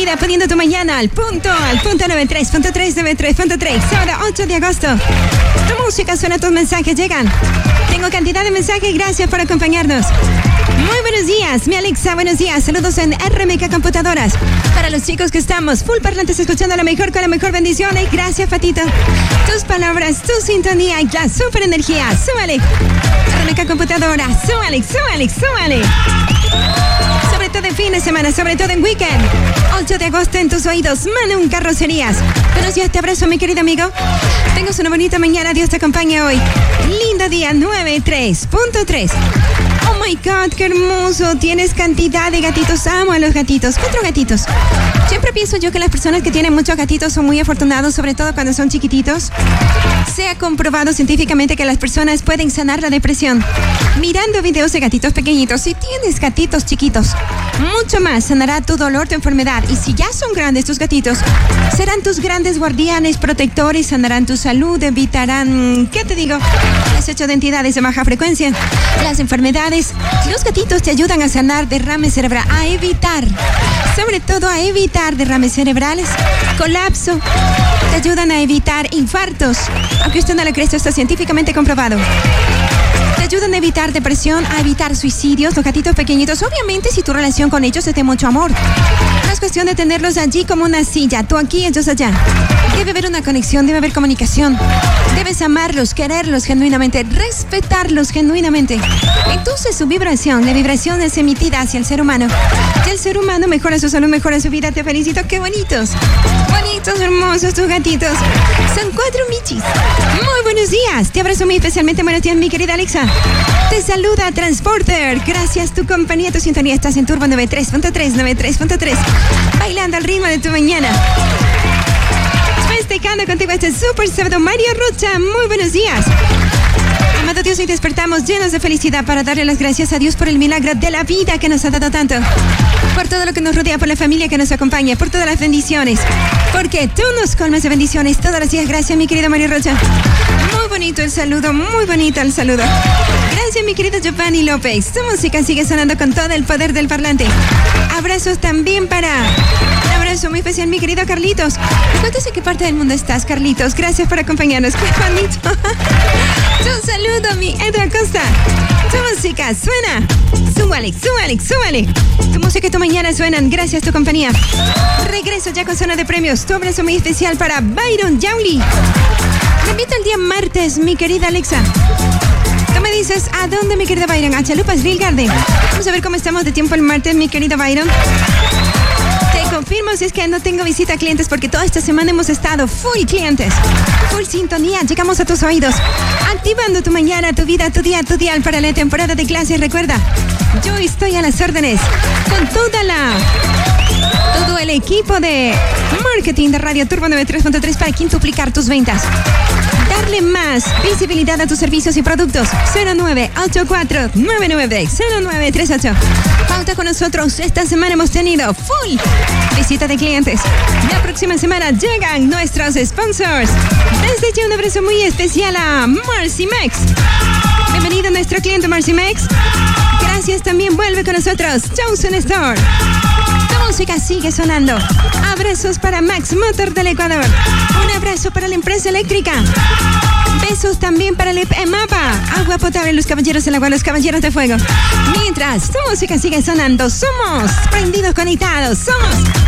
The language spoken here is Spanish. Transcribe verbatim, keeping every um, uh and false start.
vida, poniendo tu mañana al punto, al punto noventa y tres punto tres, noventa y tres punto tres. Ahora, ocho de agosto. Tu música suena, tus mensajes llegan. Tengo cantidad de mensajes, gracias por acompañarnos. Muy buenos días, mi Alexa, buenos días. Saludos en R M K Computadoras. Para los chicos que estamos full parlantes escuchando la mejor con la mejor bendición. Y gracias, Patito. Tus palabras, tu sintonía y la super energía. Súbale. R M K Computadora, súbale, súbale, súbale. Sobre todo en fin de semana, sobre todo en weekend. ocho de agosto en tus oídos, Manu Carrocerías. Buenos días, te abrazo, mi querido amigo. Tengas una bonita mañana, Dios te acompañe hoy. Lindo día, noventa y tres punto tres. Oh my God, qué hermoso. Tienes cantidad de gatitos. Amo a los gatitos. Cuatro gatitos. Siempre pienso yo que las personas que tienen muchos gatitos son muy afortunados, sobre todo cuando son chiquititos. Se ha comprobado científicamente que las personas pueden sanar la depresión mirando videos de gatitos pequeñitos. Si tienes gatitos chiquitos, mucho más sanará tu dolor, tu enfermedad. Y si ya son grandes tus gatitos, serán tus grandes guardianes, protectores, sanarán tu salud, evitarán, ¿qué te digo? Las ocho de entidades de baja frecuencia, las enfermedades. Los gatitos te ayudan a sanar derrames cerebrales, a evitar, sobre todo a evitar derrames cerebrales, colapso, te ayudan a evitar infartos. Aunque usted no lo cree, esto está científicamente comprobado. Te ayudan a evitar depresión, a evitar suicidios, los gatitos pequeñitos. Obviamente, si tu relación con ellos es de mucho amor. No es cuestión de tenerlos allí como una silla, tú aquí, ellos allá. Debe haber una conexión, debe haber comunicación. Debes amarlos, quererlos genuinamente, respetarlos genuinamente. Entonces su vibración, la vibración es emitida hacia el ser humano. Y el ser humano mejora su salud, mejora su vida. Te felicito, qué bonitos. Bonitos, hermosos tus gatitos. Son cuatro michis. Muy buenos días. Te abrazo muy especialmente. Buenos días, mi querida Alexa. Te saluda Transporter. Gracias, tu compañía, tu sintonía. Estás en Turbo noventa y tres punto tres, noventa y tres punto tres. Bailando al ritmo de tu mañana. Festejando contigo este super sábado, Mario Rocha. Muy buenos días. Amado Dios, hoy despertamos llenos de felicidad para darle las gracias a Dios por el milagro de la vida que nos ha dado tanto. Por todo lo que nos rodea, por la familia que nos acompaña, por todas las bendiciones. Porque tú nos colmas de bendiciones todos los días. Gracias, mi querido Mario Rocha. Muy bonito el saludo, muy bonito el saludo. Gracias, mi querido Giovanni López. Tu música sigue sonando con todo el poder del parlante. Abrazos también para... Un abrazo muy especial, mi querido Carlitos. ¿Me cuentas en qué parte del mundo estás, Carlitos? Gracias por acompañarnos. Qué bonito. Un saludo, mi Edu Acosta. Tu música suena. Súbale, súbale, súbale. Tu música y tu mañana suenan. Gracias, tu compañía. Regreso ya con zona de premios. Tu abrazo muy especial para Byron Yauli. Te invito el día martes, mi querida Alexa. Tú me dices, ¿a dónde, mi querida Byron? A Chalupas Grill Garden. Vamos a ver cómo estamos de tiempo el martes, mi querida Byron. Te confirmo si es que no tengo visita a clientes, porque toda esta semana hemos estado full clientes, full sintonía. Llegamos a tus oídos, activando tu mañana, tu vida, tu día, tu día para la temporada de clases. Recuerda, yo estoy a las órdenes con toda la... todo el equipo de marketing de Radio Turbo noventa y tres punto tres para quintuplicar tus ventas. Darle más visibilidad a tus servicios y productos. cero nueve ocho cuatro nueve nueve cero nueve tres ocho. Pauta con nosotros. Esta semana hemos tenido full visita de clientes. La próxima semana llegan nuestros sponsors. Desde ya un abrazo muy especial a Marcimex. Bienvenido a nuestro cliente Marcimex. Gracias, también vuelve con nosotros Johnson Store. La música sigue sonando. Abrazos para Max Motor del Ecuador. Un abrazo para la empresa eléctrica. Besos también para el EMAPA. Agua potable, los caballeros del agua, los caballeros de fuego. Mientras tu música sigue sonando, somos prendidos, conectados. Somos